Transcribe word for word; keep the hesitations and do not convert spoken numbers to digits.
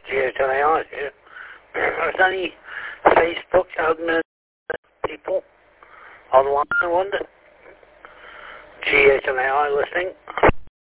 G H L A I here. Is there any Facebook admin people online, I wonder? G H L A I listening.